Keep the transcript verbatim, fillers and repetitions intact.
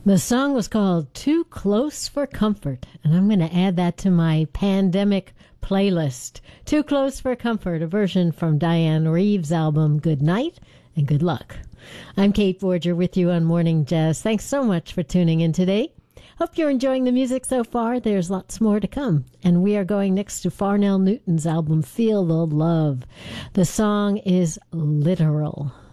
The song was called Too Close for Comfort, and I'm going to add that to my pandemic playlist. Too Close for Comfort, a version from Diane Reeves' album Good Night and Good Luck. I'm Kate Forger with you on Morning Jazz. Thanks so much for tuning in today. Hope you're enjoying the music so far. There's lots more to come. And we are going next to Farnell Newton's album Feel the Love. The song is Literal.